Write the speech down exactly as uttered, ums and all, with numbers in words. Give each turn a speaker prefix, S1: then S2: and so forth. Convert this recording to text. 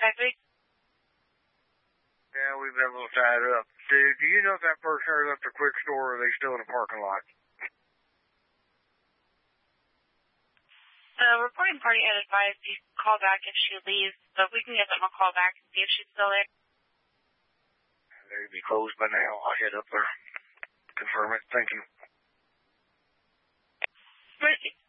S1: Factory?
S2: Yeah, we've been a little tied up. Do, do you know if that person ever left a quick store, or are they still in the parking lot?
S1: The reporting party had advised you call back if she leaves, but we can give them a call back and see if she's still there.
S2: They'd be closed by now. I'll head up there. Confirm it. Thank you.
S1: Mercy.